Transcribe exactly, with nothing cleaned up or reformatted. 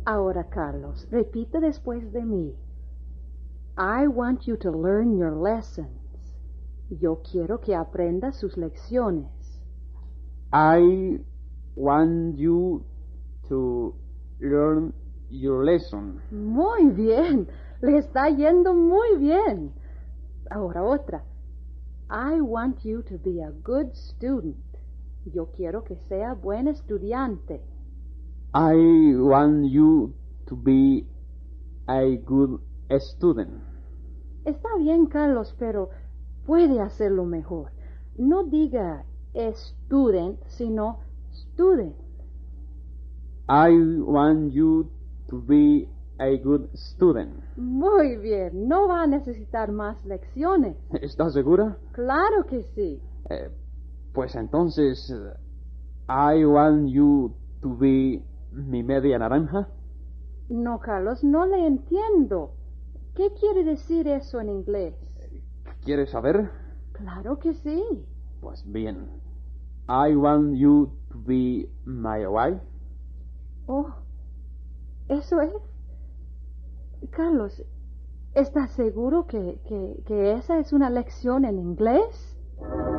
Ahora, Carlos, repite después de mí. I want you to learn your lessons. Yo quiero que aprenda sus lecciones. I want you to learn your lesson. Muy bien, le está yendo muy bien. Ahora otra. I want you to be a good student. Yo quiero que sea buen estudiante. I want you to be a good student. Está bien, Carlos, pero puede hacerlo mejor. No diga student, sino student. I want you to be a good student. Muy bien, no va a necesitar más lecciones. ¿Estás segura? Claro que sí. Eh, pues entonces, I want you to be mi media naranja. No, Carlos, no le entiendo. ¿Qué quiere decir eso en inglés? ¿Quieres saber? Claro que sí. Pues bien. I want you to be my wife. Oh, ¿eso es? Carlos, ¿estás seguro que, que, que esa es una lección en inglés?